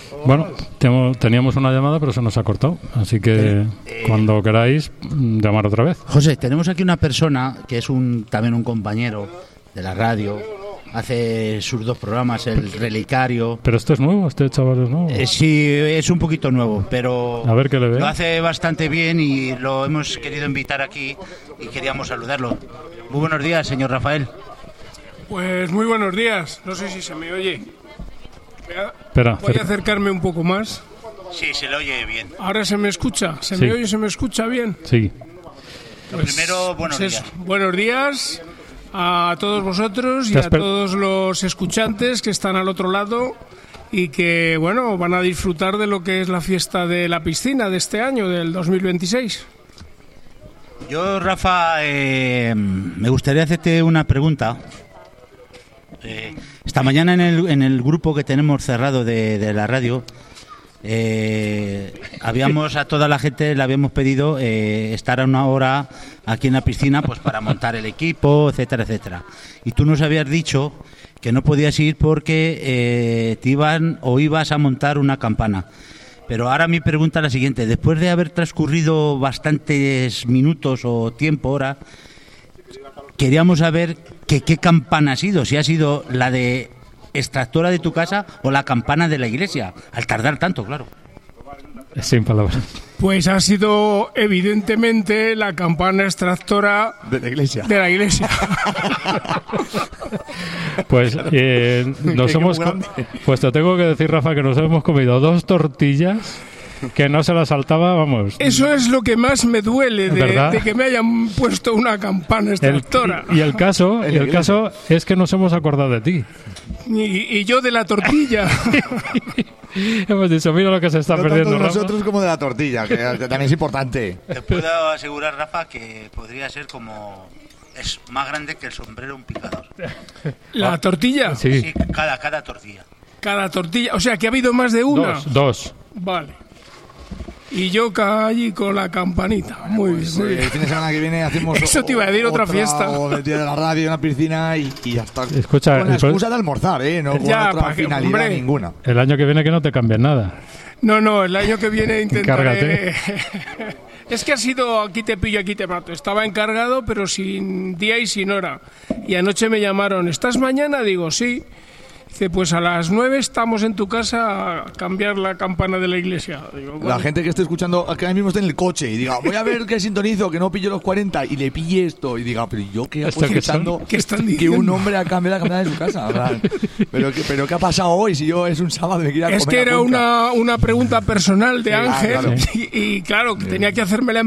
Bueno, teníamos una llamada, pero se nos ha cortado. Así que cuando queráis, llamar otra vez. José, tenemos aquí una persona que es también un compañero de la radio. Hace sus 2 programas, El Relicario. ¿Pero esto es nuevo? ¿Este chaval es nuevo? Sí, es un poquito nuevo, pero a ver qué le ve. Lo hace bastante bien y lo hemos querido invitar aquí y queríamos saludarlo. Muy buenos días, señor Rafael. Pues muy buenos días. No sé si se me oye. Espera, voy a acercarme un poco más. Sí, se le oye bien. ¿Ahora se me escucha? ¿Se Sí. me oye? ¿Se me escucha bien? Sí. Lo primero, buenos días. Buenos días a todos vosotros y a todos los escuchantes que están al otro lado y que, bueno, van a disfrutar de lo que es la fiesta de la piscina de este año, del 2026. Yo, Rafa, me gustaría hacerte una pregunta. Esta mañana en el grupo que tenemos cerrado de la radio, habíamos a toda la gente le habíamos pedido estar a una hora aquí en la piscina pues para montar el equipo, etcétera, etcétera. Y tú nos habías dicho que no podías ir porque ibas a montar una campana. Pero ahora mi pregunta es la siguiente: después de haber transcurrido bastantes minutos o tiempo, hora, queríamos saber qué campana ha sido, si ha sido la de extractora de tu casa o la campana de la iglesia, al tardar tanto, claro. Sin palabras. Pues ha sido evidentemente la campana extractora de la iglesia. Pues pues te tengo que decir, Rafa, que nos hemos comido 2 tortillas que no se las saltaba, vamos. Eso es lo que más me duele de que me hayan puesto una campana extractora. Y el caso es que nos hemos acordado de ti. Y yo de la tortilla. Hemos dicho, mira lo que se está perdiendo, tanto de Rafa. nosotros como de la tortilla, que también es importante. Te puedo asegurar, Rafa, que podría ser es más grande que el sombrero un picador. ¿La tortilla? Sí, cada tortilla. Cada tortilla, o sea que ha habido más de una. Dos. Vale. Y yo allí con la campanita. Muy bien. El fin de semana que viene hacemos eso te iba a decir, otra fiesta. O el día de la radio en la piscina y ya está. Escucha, con la excusa de almorzar, no con otra finalidad ninguna. El año que viene que no te cambien nada. No, el año que viene intentaré. Encárgate. Es que ha sido aquí te pillo, aquí te mato. Estaba encargado, pero sin día y sin hora. Y anoche me llamaron, ¿estás mañana? Digo, sí. Dice, pues a las 9 estamos en tu casa a cambiar la campana de la iglesia. Digo, bueno. La gente que esté escuchando, que ahora mismo esté en el coche y diga, voy a ver qué sintonizo, que no pillo los 40 y le pille esto. Y diga, pero yo qué hago escuchando que un hombre ha cambiado la campana de su casa. Pero ¿qué ha pasado hoy si yo es un sábado y me quiero comer? Es que era una pregunta personal de Ángel. Claro. Y claro, que tenía que hacerme la